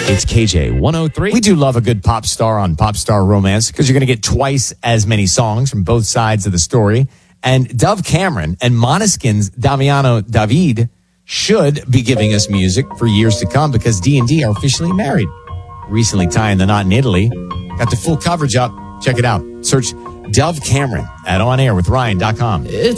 It's KJ 103. We do love a good pop star on Pop Star Romance because you're going to get twice as many songs from both sides of the story. And Dove Cameron and Måneskin's Damiano David should be giving us music for years to come because D&D are officially married. Recently tying the knot in Italy. Got the full coverage up. Check it out. Search Dove Cameron at onairwithryan.com.